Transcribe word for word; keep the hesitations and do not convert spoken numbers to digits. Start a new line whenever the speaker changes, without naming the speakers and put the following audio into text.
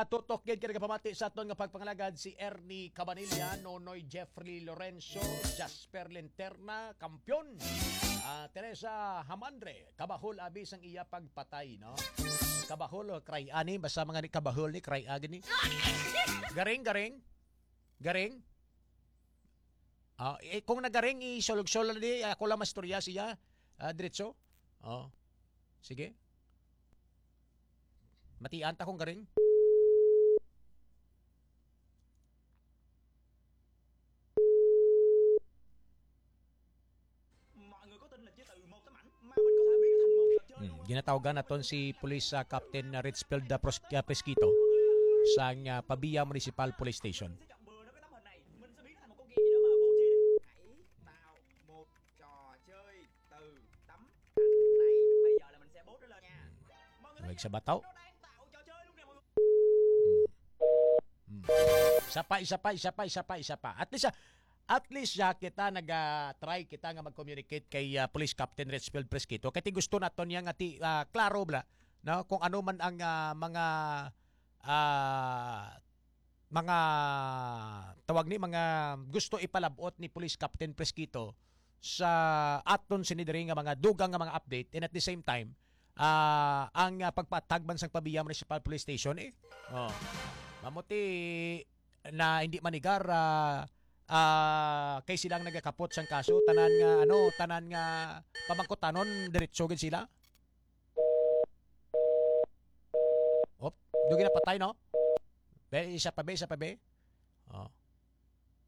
tutok gid kini kapamati sa aton nga pagpangalagad si Ernie Cabanilla, Nonoy Jeffrey Lorenzo, Jasper Linterna, kampiyon. Uh, Teresa Hamandre, kabahol abis ang iya pagpatay, no? Kabahol o cry ani basta mga ni kabahol ni cry agni. Garing garing. Garing. Ah, uh, eh, kung nagaring isulog-sulog ni ako lang mastorya siya, uh, diretso. Oh. Sige. Matian ta kung garing. Hmm, ginatawagan naton si Police uh, Captain uh, Richfield uh, Pesquito sa uh, Pabia Municipal Police Station. Huwag sa bataw. Hmm. Hmm. Isa pa, isa pa, isa pa, isa pa, isa pa. At least, at least ya, kita nag-try kita nga mag-communicate kay uh, Police Captain Richfield Pesquito. Kaya gusto naton yang ati uh, klaro bla, no? Kung ano man ang uh, mga uh, mga tawag ni mga gusto ipalabot ni Police Captain Pesquito sa aton sinidiri nga mga dugang nga mga update, and at the same time uh, ang uh, pagpatagban sang Pabia Municipal Police Station eh. Oh. Mamuti na hindi manigar uh, uh, kay silang nagakapot sang kaso tanan nga ano tanan nga pamangkotanon diretso gid sila. Op, dugi na patay no? Be isa pa be isa pa be. Oh.